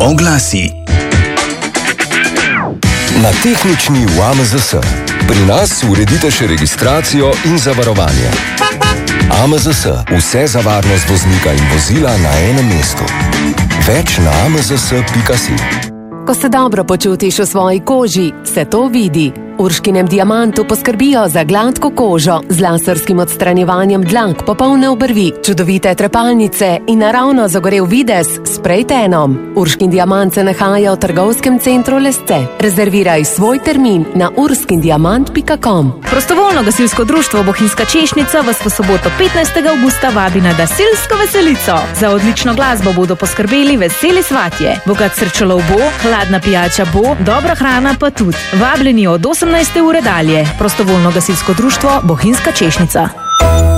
Oglasi. Na tehnični v AMZS. Pri nas uredite še registracijo in zavarovanje. AMZS. Vse za varnost voznika in vozila na enem mestu. Več na amzs.si. Ko se dobro počutiš v svoji koži, se to vidi. V Urškinem Diamantu poskrbijo za gladko kožo z laserskim odstranjevanjem dlak, popolne obrvi, čudovite trepalnice in naravno zagorel videz s sprejtenom. Urškin Diamant se nahaja v trgovskem centru Lesce. Rezerviraj svoj termin na urskindiamant.com. Prostovoljno gasilsko društvo Bohinjska Češnjica vas v soboto 15. avgusta vabi na gasilsko veselico. Za odlično glasbo bodo poskrbeli veseli svatje. Bogat srečolov bo, hladna pijača bo, dobra hrana pa tudi. Vabljeni od 18. ure dalje. Prostovoljno gasilsko društvo Bohinjska Češnjica.